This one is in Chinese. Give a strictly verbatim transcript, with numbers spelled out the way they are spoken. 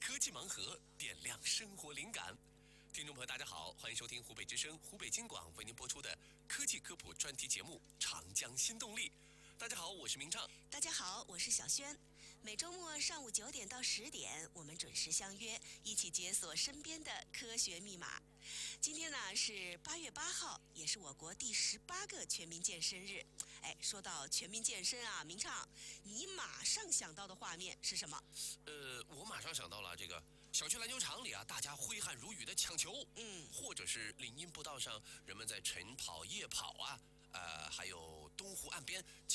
科技盲盒，点亮生活灵感。听众朋友，大家好，欢迎收听湖北之声、湖北经广为您播出的科技科普专题节目《长江新动力》。大家好，我是明畅。 大家好，我是小轩。每周末上午九点到十点，我们准时相约，一起解锁身边的科学密码。今天呢是八月八号，也是我国第十八个全民健身日。哎，说到全民健身啊，明畅，你马上想到的画面是什么？ 呃，我马上想到了这个小区篮球场里啊，大家挥汗如雨的抢球， 嗯， 或者是林荫步道上人们在晨跑、夜跑啊，呃，还有东湖岸边